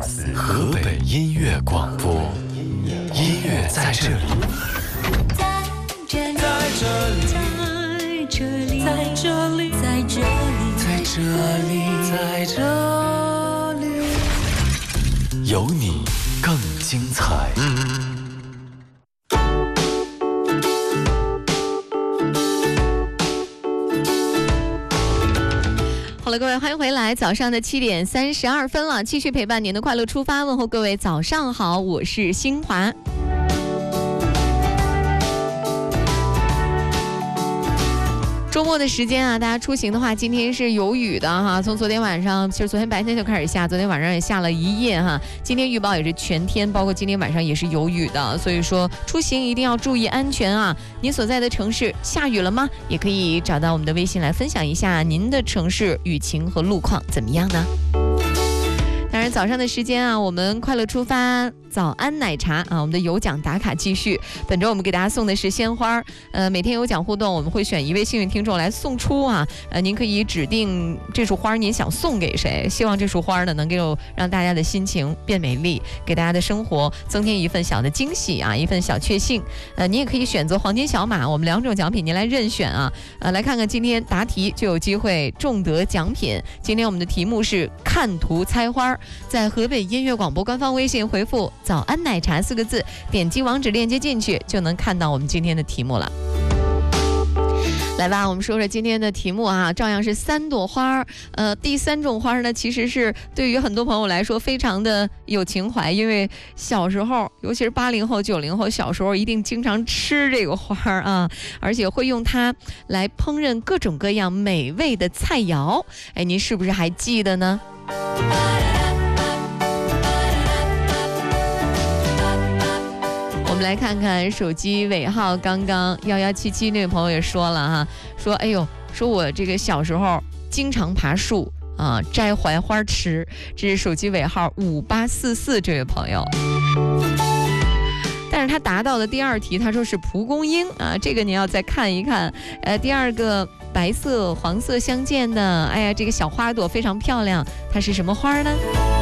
河北音乐广播，音乐在这里， 在这里，在这里，在这里，在这里， 在这里，在这里，有你更精彩。 好了，各位，欢迎回来。早上的7点32分了，继续陪伴您的快乐出发，问候各位早上好，我是新华。周末的时间啊，大家出行的话，今天是有雨的哈。从昨天晚上，其实昨天白天就开始下，昨天晚上也下了一夜哈。今天预报也是全天，包括今天晚上也是有雨的，所以说出行一定要注意安全啊。您所在的城市下雨了吗？也可以找到我们的微信来分享一下您的城市雨情和路况怎么样呢？当然，早上的时间啊，我们快乐出发早安奶茶啊，我们的有奖打卡继续。本周我们给大家送的是鲜花，每天有奖互动，我们会选一位幸运听众来送出啊。您可以指定这束花您想送给谁，希望这束花呢能够让大家的心情变美丽，给大家的生活增添一份小的惊喜啊，一份小确幸。您也可以选择黄金小马，我们2种奖品您来任选啊。来看看今天答题就有机会中得奖品。今天我们的题目是看图猜花。在河北音乐广播官方微信回复早安奶茶4个字，点击网址链接进去就能看到我们今天的题目了。来吧，我们说说今天的题目啊，照样是3朵花。第3种花呢，其实是对于很多朋友来说非常的有情怀，因为小时候，尤其是80后、90后，小时候一定经常吃这个花啊，而且会用它来烹饪各种各样美味的菜肴。哎，您是不是还记得呢？我们来看看手机尾号刚刚1177那位朋友也说了哈，说哎呦，说我这个小时候经常爬树啊，摘槐花吃。这是手机尾号5844这位朋友。但是他答到的第2题，他说是蒲公英啊，这个你要再看一看。第2个白色黄色相间的，哎呀，这个小花朵非常漂亮，它是什么花呢？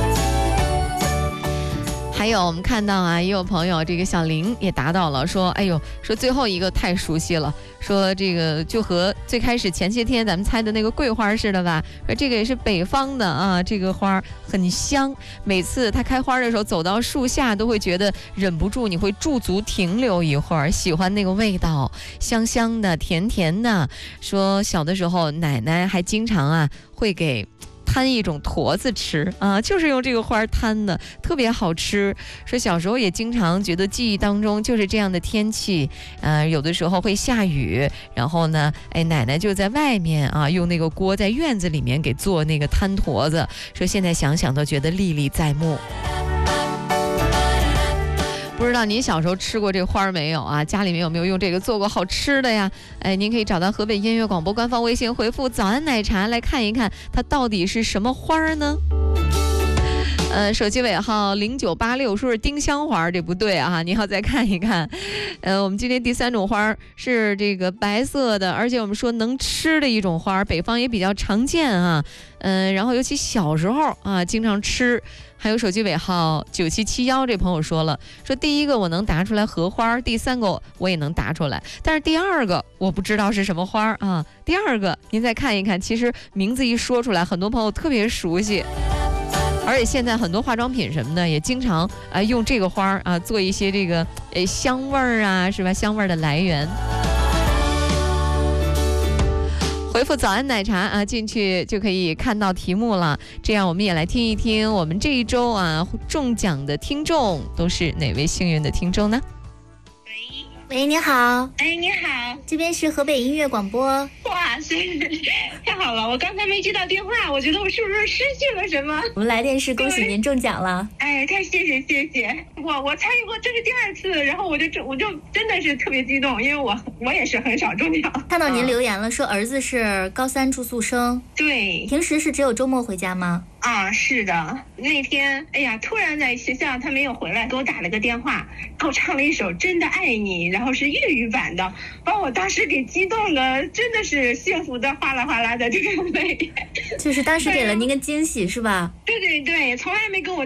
还有我们看到啊，也有朋友这个小林也答到了，说哎呦，说最后一个太熟悉了，说这个就和最开始前些天咱们猜的那个桂花似的吧，说这个也是北方的啊，这个花很香，每次它开花的时候走到树下都会觉得忍不住你会驻足停留一会儿，喜欢那个味道，香香的甜甜的。说小的时候奶奶还经常啊会给摊一种坨子吃啊，就是用这个花摊的，特别好吃。说小时候也经常觉得记忆当中就是这样的天气，有的时候会下雨，然后呢，哎，奶奶就在外面啊，用那个锅在院子里面给做那个摊坨子。说现在想想都觉得历历在目。不知道您小时候吃过这花没有啊？家里面有没有用这个做过好吃的呀？哎，您可以找到河北音乐广播官方微信，回复早安奶茶来看一看它到底是什么花呢？手机尾号0986说是丁香花，这不对啊，您要再看一看。我们今天第3种花是这个白色的，而且我们说能吃的一种花，北方也比较常见啊。然后尤其小时候啊经常吃。还有手机尾号9771这朋友说了，说第1个我能答出来荷花，第3个我也能答出来，但是第2个我不知道是什么花啊。第2个您再看一看，其实名字一说出来，很多朋友特别熟悉。而且现在很多化妆品什么的也经常用这个花啊做一些这个香味儿啊，是吧？香味儿的来源。回复早安奶茶啊，进去就可以看到题目了。这样我们也来听一听我们这一周啊中奖的听众都是哪位幸运的听众呢？ 喂，你好。 哎，你好， 这边是河北音乐广播。 哇塞，太好了！我刚才没接到电话，我觉得我是不是失去了什么？ 我们来电视恭喜您中奖了。 哎，太谢谢。我参与过，这是第2次，然后我就真的是特别激动，因为我也是很少中奖。 看到您留言了，说儿子是高3住宿生。 对。 平时是只有周末回家吗？ 啊，是的，那天哎呀，突然在学校他没有回来，给我打了个电话，给我唱了一首《真的爱你》，然后是粤语版的，把我当时给激动的，真的是幸福的哗啦哗啦的这个泪。 就是当时给了您个惊喜是吧？ 对对对，从来没跟我